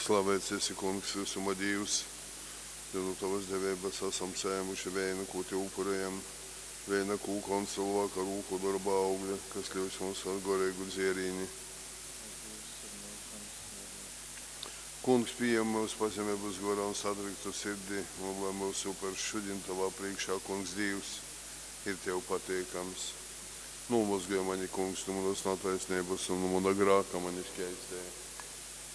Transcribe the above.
Slavēts esi, kungs, visuma Dievs, dēļ tavas devības esam cēmuši vēju, ko te upurējam, vēju, ko konsolvāka rūku darba augļa, kas ļaus mums ar gorēgu dzierīni. Kungs, pieņem mūsu pazemības gorā un sadriktu sirdi, un lai mūsu par šodien tavā priekšā, kungs, Dievs, ir tev pateikams. Nomazgāja mani, kungs, no manas netaisnības un no mana grāka mani šķēstē.